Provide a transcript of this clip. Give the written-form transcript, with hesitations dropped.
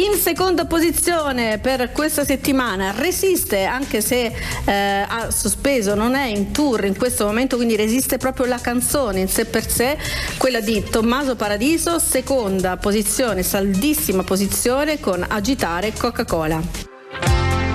In seconda posizione per questa settimana Resiste, anche se ha sospeso, non è in tour in questo momento, quindi resiste proprio la canzone in sé per sé, quella di Tommaso Paradiso. Seconda posizione, saldissima posizione con Agitare Coca-Cola.